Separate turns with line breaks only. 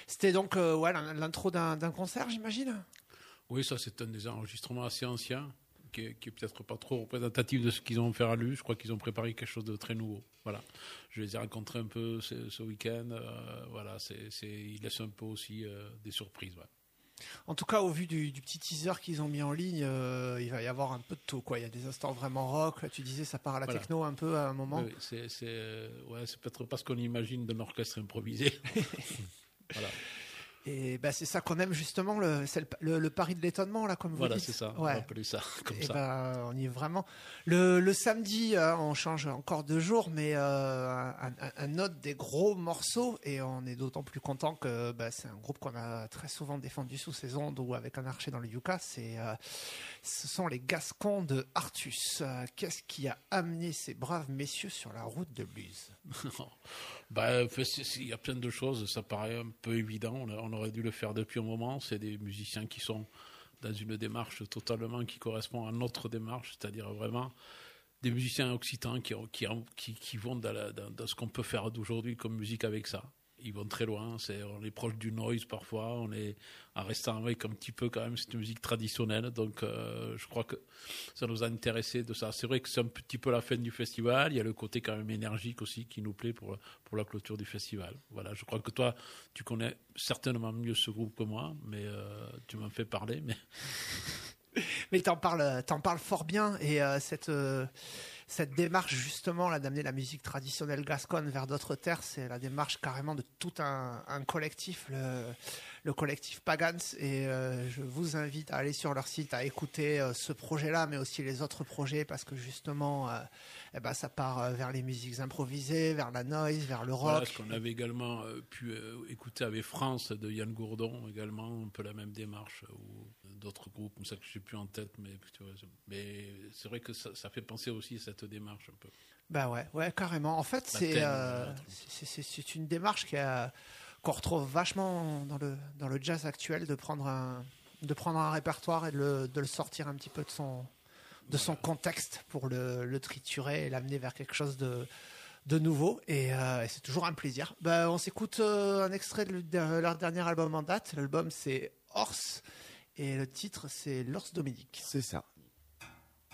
C'était donc l'intro d'un concert, j'imagine.
Oui, ça c'est un des enregistrements assez anciens, qui est peut-être pas trop représentatif de ce qu'ils ont fait à l'U. Je crois qu'ils ont préparé quelque chose de très nouveau. Voilà. Je les ai rencontrés un peu ce week-end. Voilà, ils laissent un peu aussi des surprises. Ouais.
En tout cas, au vu du petit teaser qu'ils ont mis en ligne, il va y avoir un peu de tout, quoi. Il y a des instants vraiment rock. Là, tu disais, ça part à la techno un peu à un moment.
Oui, c'est peut-être pas ce qu'on imagine d'un orchestre improvisé. Voilà.
Et c'est ça qu'on aime justement, c'est le pari de l'étonnement là, comme vous dites.
Voilà, c'est ça.
Ouais.
On va appeler ça comme ça.
On y est vraiment. Le samedi, on change encore de jour, mais un autre des gros morceaux, et on est d'autant plus content que c'est un groupe qu'on a très souvent défendu sous ces ondes ou avec un archer dans le Yucca. Ce sont les Gascons de Artus. Qu'est-ce qui a amené ces braves messieurs sur la route de Luz?
Il y a plein de choses, ça paraît un peu évident, on aurait dû le faire depuis un moment. C'est des musiciens qui sont dans une démarche totalement qui correspond à notre démarche, c'est-à-dire vraiment des musiciens occitans qui vont dans ce qu'on peut faire d'aujourd'hui comme musique avec ça. Ils vont très loin, on est proche du noise parfois, on est en restant avec un petit peu quand même cette musique traditionnelle, donc je crois que ça nous a intéressé de ça. C'est vrai que c'est un petit peu la fin du festival, il y a le côté quand même énergique aussi qui nous plaît pour la clôture du festival. Voilà, je crois que toi, tu connais certainement mieux ce groupe que moi, mais tu m'en fais parler.
Mais t'en parles fort bien, et cette démarche justement là d'amener la musique traditionnelle gasconne vers d'autres terres, c'est la démarche carrément de tout un collectif, le collectif Pagans, et je vous invite à aller sur leur site, à écouter ce projet-là, mais aussi les autres projets, parce que justement ça part vers les musiques improvisées, vers la noise, vers le rock.
Voilà, ce qu'on avait également pu écouter avec France de Yann Gourdon, également un peu la même démarche, ou d'autres groupes comme ça que je n'ai plus en tête, mais c'est vrai que ça fait penser aussi à cette démarche un peu.
Ouais, carrément. En fait, c'est une démarche qu'on retrouve vachement dans le jazz actuel, de prendre un répertoire et de le sortir un petit peu de son contexte pour le triturer et l'amener vers quelque chose de nouveau, et c'est toujours un plaisir. On s'écoute un extrait de leur dernier album en date. L'album c'est Horse, et le titre c'est L'Ors Dominique.
C'est ça.